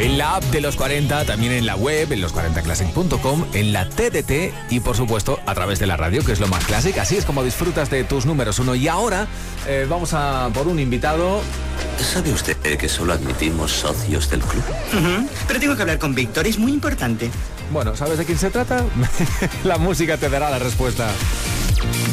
en la app de Los 40, también en la web, en los40classic.com, en la TDT y, por supuesto, a través de la radio, que es lo más clásico. Así es como disfrutas de tus números uno. Y ahora vamos a por un invitado. ¿Sabe usted que solo admitimos socios del club? Pero tengo que hablar con Víctor, es muy importante. Bueno, ¿sabes de quién se trata? La música te dará la respuesta.